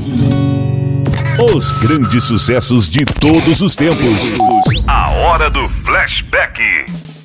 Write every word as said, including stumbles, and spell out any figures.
Os grandes sucessos de todos os tempos. A hora do flashback.